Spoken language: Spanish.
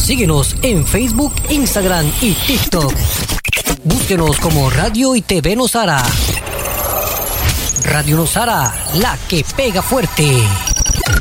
Síguenos en Facebook, Instagram y TikTok. Búsquenos como Radio y TV Nosara. Radio Nosara, la que pega fuerte.